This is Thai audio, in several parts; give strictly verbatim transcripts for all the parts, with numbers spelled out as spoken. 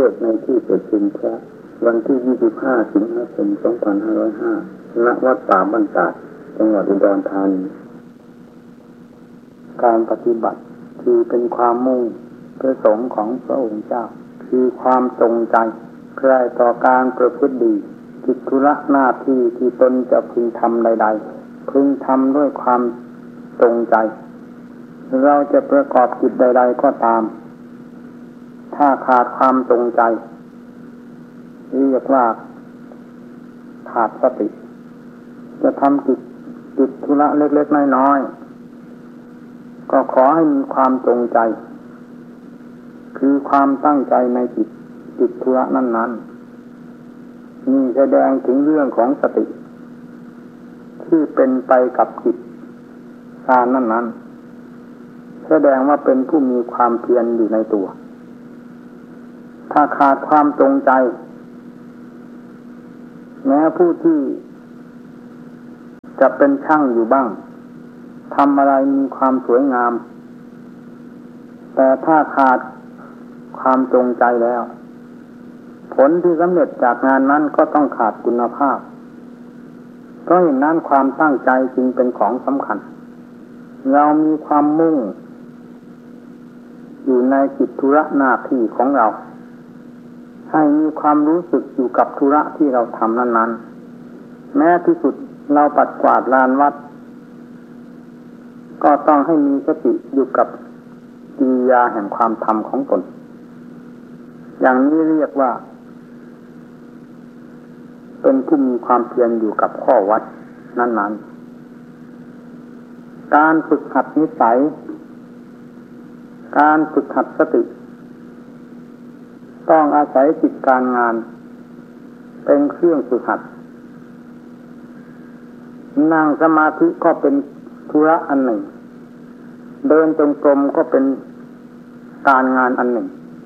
เกิดในที่ประชุมพระวันที่ยี่สิบห้าสิงหาคมสองพันห้าร้อยห้าณวัดป่าบ้านตาดจังหวัดอุดรธานีการปฏิบัติคือเป็นความมุ่งประสงค์ของพระองค์เจ้าคือความจงใจใคร่ต่อการประพฤติดีกิจธุระหน้าที่ที่ตนจะพึงทำใดๆพึงทำด้วยความจงใจเราจะประกอบกิจใดๆก็ตามถ้าขาดความจงใจเรียกว่าขาดสติจะทำกิจกิจธุระเล็กๆน้อยๆก็ขอให้มีความจงใจคือความตั้งใจในกิจกิจธุระนั้นๆนี่แสดงถึงเรื่องของสติที่เป็นไปกับกิจการนั้นๆแสดงว่าเป็นผู้มีความเพียรอยู่ในตัวถ้าขาดความจงใจแม้ผู้ที่จะเป็นช่างอยู่บ้างทำอะไรมีความสวยงามแต่ถ้าขาดความจงใจแล้วผลที่สำเร็จจากงานนั้นก็ต้องขาดคุณภาพเพราะฉะนั้นความตั้งใจจึงเป็นของสำคัญเรามีความมุ่งอยู่ในกิจธุระหน้าที่ของเราให้มีความรู้สึกอยู่กับธุระที่เราทำนั้นๆแม้ที่สุดเราปัดกวาดลานวัดก็ต้องให้มีสติอยู่กับกิริยาแห่งความทำของตนอย่างนี้เรียกว่าเป็นผู้มีความเพียรอยู่กับข้อวัดนั้นๆการฝึกหัดนิสัยการฝึกหัดสติต้องอาศัยกิจการงานเป็นเครื่องฝึกหัดนั่งสมาธิก็เป็นธุระอันหนึ่งเดินจงกรมก็เป็นการงานอันหนึ่ง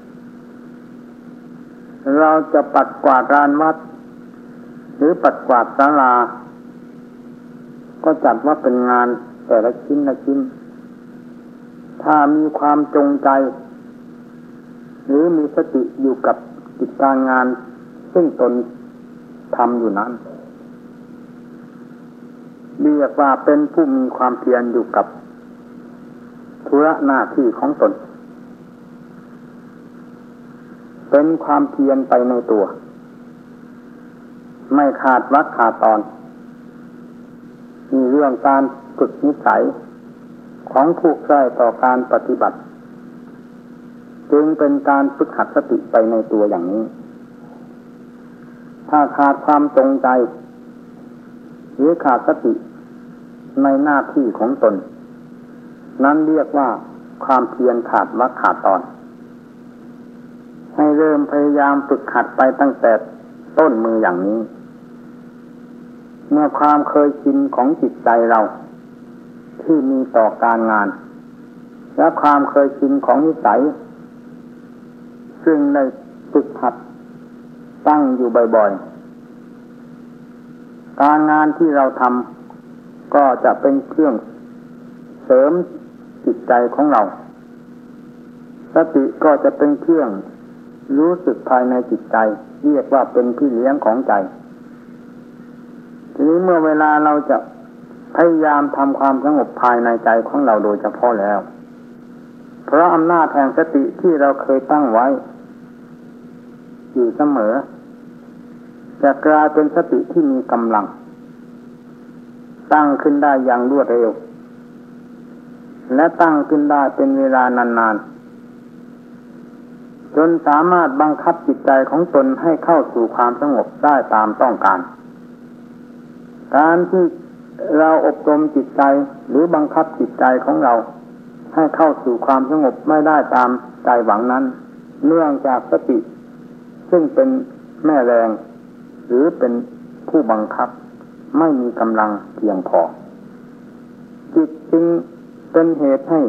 เราจะปัดกวาดลานวัดหรือปัดกวาดศาลาก็จัดว่าเป็นงานแต่ละชิ้นละชิ้นถ้ามีความจงใจหรือมีสติอยู่กับกิจการงานซึ่งตนทำอยู่นั้นเรียกว่าเป็นผู้มีความเพียรอยู่กับธุระหน้าที่ของตนเป็นความเพียรไปในตัวไม่ขาดวรรคขาดตอนมีเรื่องการฝึกนิสัยของผู้ใคร่ต่อการปฏิบัติจึงเป็นการฝึกหัดสติไปในตัวอย่างนี้ถ้าขาดความจงใจหรือขาดสติในหน้าที่ของตนนั้นเรียกว่าความเพียรขาดวรรคขาดตอนให้เริ่มพยายามฝึกหัดไปตั้งแต่ต้นมืออย่างนี้เมื่อความเคยชินของจิตใจเราที่มีต่อการงานและความเคยชินของนิสัยซึ่งได้ฝึกหัดตั้งอยู่บ่อยๆการงานที่เราทำก็จะเป็นเครื่องเสริมจิตใจของเราสติก็จะเป็นเครื่องรู้สึกภายในจิตใจเรียกว่าเป็นพี่เลี้ยงของใจทีนี้เมื่อเวลาเราจะพยายามทำความสงบภายในใจของเราโดยเฉพาะแล้วเพราะอำนาจแห่งสติที่เราเคยตั้งไว้อยู่เสมอจะกลายเป็นสติที่มีกำลังตั้งขึ้นได้อย่างรวดเร็วและตั้งขึ้นได้เป็นเวลานานๆจนสามารถบังคับจิตใจของตนให้เข้าสู่ความสงบได้ตามต้องการการที่เราอบรมจิตใจหรือบังคับจิตใจของเราให้เข้าสู่ความสงบไม่ได้ตามใจหวังนั้นเนื่องจากสติซึ่งเป็นแม่แรงหรือเป็นผู้บังคับไม่มีกำลังเพียงพอจิตจึงเป็นเหตุให้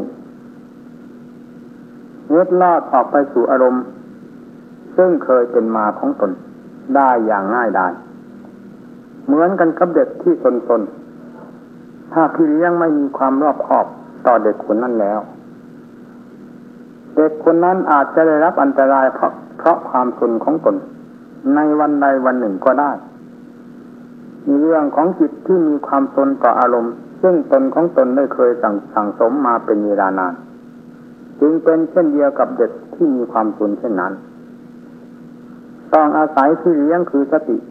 เล็ดลอดออกไปสู่อารมณ์ซึ่งเคยเป็นมาของตนได้อย่างง่ายดายเหมือนกันกับเด็กที่ซนๆถ้าพี่เลี้ยงไม่มีความรอบคอบต่อเด็กคนนั้นแล้วเด็กคนนั้นอาจจะได้รับอันตรายเพราะเพราะความตนของตนในวันใดวันหนึ่งก็ได้มีเรื่องของจิตที่มีความตนต่ออารมณ์ซึ่งตนของตนได้เคยสั่งสั่งสมมาเป็นเวลานานจึงเป็นเช่นเดียวกับเด็กที่มีความตนเช่นนั้นต้องอาศัยที่เลี้ยงคือสติ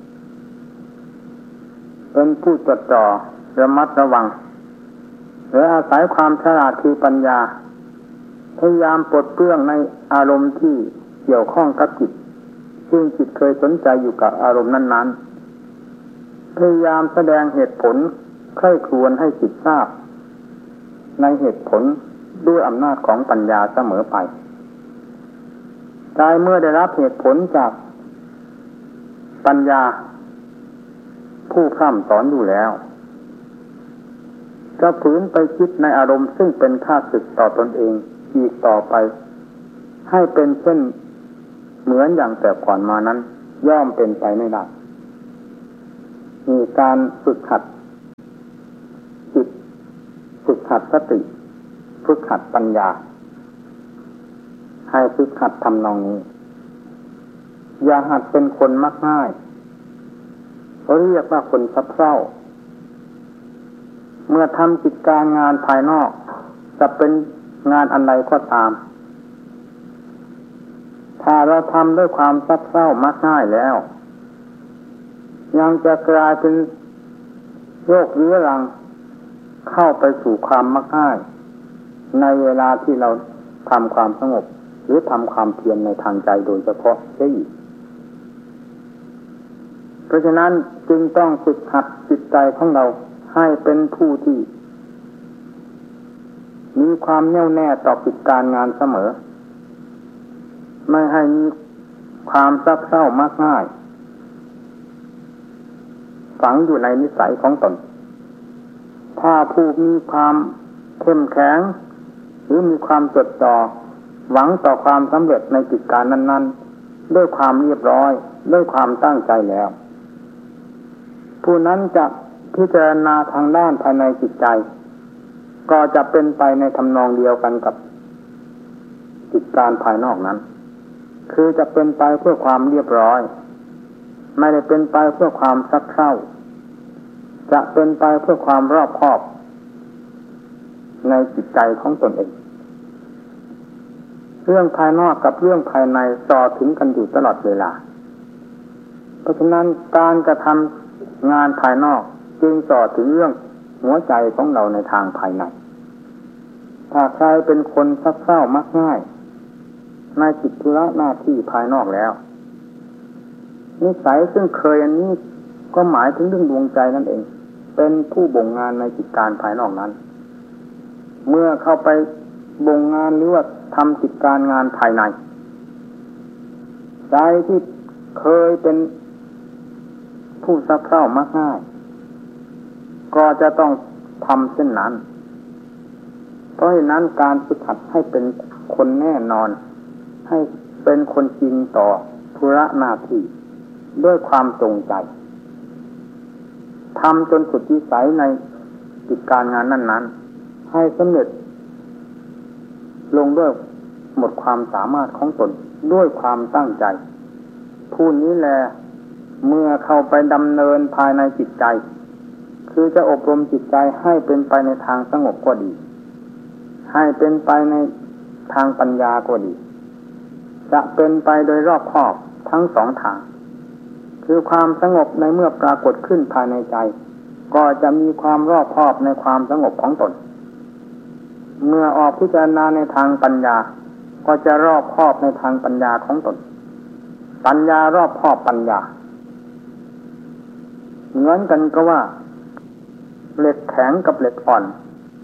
เป็นผู้จดจ่อระมัดระวังหรืออาศัยความฉลาดคือปัญญาพยายามปลดเปลื้องในอารมณ์ที่เกี่ยวข้องกับจิตซึ่งจิตเคยสนใจอยู่กับอารมณ์นั้นๆพยายามแสดงเหตุผลใคร่ครวญให้จิตทราบในเหตุผลด้วยอำนาจของปัญญาเสมอไปใจเมื่อได้รับเหตุผลจากปัญญาผู้พร่ำสอนอยู่แล้วจะฝืนไปคิดในอารมณ์ซึ่งเป็นข้าศึกต่อตนเองอีกต่อไปให้เป็นเช่นเหมือนอย่างแต่ก่อนมานั้นย่อมเป็นไปไม่ได้มีการฝึกหัดจิตฝึกหัดสติฝึกหัดปัญญาให้ฝึกหัดทำนองนี้อย่าหัดเป็นคนมักง่ายเขาเรียกว่าคนซับเซ้าเมื่อทำกิจการงานภายนอกจะเป็นงานอันใดก็ตามถ้าเราทำด้วยความซับเซ้ามักง่ายแล้วยังจะกลายเป็นโรคเรื้อรังเข้าไปสู่ความมักง่ายในเวลาที่เราทำความสงบหรือทำความเพียรในทางใจโดยเฉพาะเสียอีกเพราะฉะนั้นจึงต้องฝึกหัดจิตใจของเราให้เป็นผู้ที่มีความแน่วแน่ต่อกิจการงานเสมอไม่ให้มีความซับเซ้ามักง่ายฝังอยู่ในนิสัยของตนถ้าผู้มีความเข้มแข็งหรือมีความจดจ่อหวังต่อความสำเร็จในกิจการนั้นๆด้วยความเรียบร้อยด้วยความตั้งใจแล้วผู้นั้นจะพิจารณาทางด้านภายในจิตใจก็จะเป็นไปในทำนองเดียวกันกับกิจการภายนอกนั้นคือจะเป็นไปเพื่อความเรียบร้อยไม่ได้เป็นไปเพื่อความซักเซ้าจะเป็นไปเพื่อความรอบคอบในจิตใจของตนเองเรื่องภายนอกกับเรื่องภายในต่อถึงกันอยู่ตลอดเวลาเพราะฉะนั้นการกระทำงานภายนอกจึงต่อถึงเรื่องหัวใจของเราในทางภายในถ้าใครเป็นคนซักเซ้ามักง่ายในกิจธุระหน้าที่ภายนอกแล้วนิสัยซึ่งเคยอันนี้ก็หมายถึงเรื่องดวงใจนั่นเองเป็นผู้บ่งงานในกิจการภายนอกนั้นเมื่อเข้าไปบ่งงานหรือว่าทำกิจการงานภายในใจที่เคยเป็นผู้ซักเซ้ามักง่ายก็จะต้องทำเช่นนั้นเพราะฉะนั้นการฝึกหัดให้เป็นคนแน่นอนให้เป็นคนจริงต่อธุระหน้าที่ด้วยความจงใจทำจนสุดวิสัยในกิจการงานนั้นๆให้สำเร็จลงด้วยหมดความสามารถของตนด้วยความตั้งใจผู้นี้แลเมื่อเข้าไปดำเนินภายในจิตใจคือจะอบรมจิตใจให้เป็นไปในทางสงบก็ดีให้เป็นไปในทางปัญญาก็ดีจะเป็นไปโดยรอบคอบทั้งสองทางคือความสงบในเมื่อปรากฏขึ้นภายในใจก็จะมีความรอบคอบในความสงบของตนเมื่อออกพิจารณาในทางปัญญาก็จะรอบคอบในทางปัญญาของตนปัญญารอบคอบปัญญาเหมือนกันก็ว่าเหล็กแข็งกับเหล็กอ่อน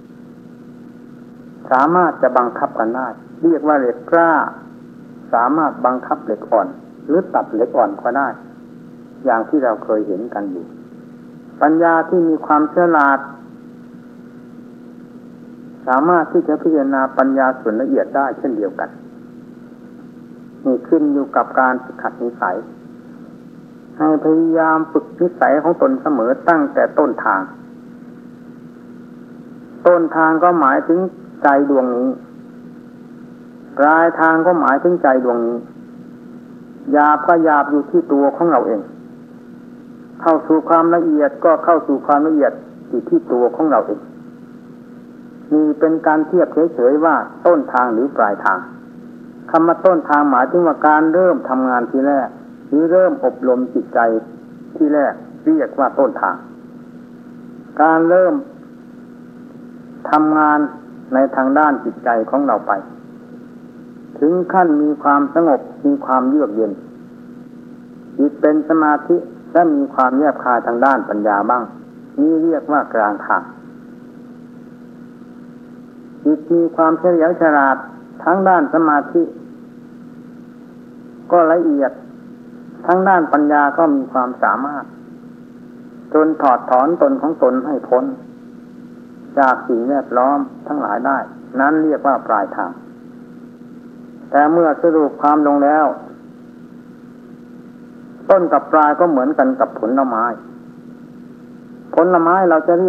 สามารถจะบังคับกันได้เรียกว่าเหล็กกล้าสามารถบังคับเหล็กอ่อนหรือตัดเหล็กอ่อนก็ได้อย่างที่เราเคยเห็นกันอยู่ปัญญาที่มีความฉลาดสามารถที่จะพิจารณาปัญญาส่วนละเอียดได้เช่นเดียวกันนี่ขึ้นอยู่กับการฝึกหัดนิสัยให้พยายามฝึกนิสัยของตนเสมอตั้งแต่ต้นทางต้นทางก็หมายถึงใจดวงนี้ปลายทางก็หมายถึงใจดวงนี้หยาบก็หยาบอยู่ที่ตัวของเราเองเข้าสู่ความละเอียดก็เข้าสู่ความละเอียดอยู่ที่ตัวของเราเองนี่เป็นการเทียบเฉยๆว่าต้นทางหรือปลายทางคำว่าต้นทางหมายถึงว่าการเริ่มทำงานทีแรกหรือเริ่มอบรมจิตใจที่แรกเรียกว่าต้นทางการเริ่มทำงานในทางด้านจิตใจของเราไปถึงขั้นมีความสงบมีความเยือกเย็นจิตเป็นสมาธิและมีความแยบคายทางด้านปัญญาบ้างนี่เรียกว่ากลางทางจิตมีความเฉลียวฉลาดทั้งด้านสมาธิก็ละเอียดทั้งด้านปัญญาก็มีความสามารถจนถอดถอนตนของตนให้พ้นจากสิ่งแวดล้อมทั้งหลายได้นั้นเรียกว่าปลายทางแต่เมื่อสรุปความลงแล้วต้นกับปลายก็เหมือนกันกับผลไม้ผลไม้เราจะเรียก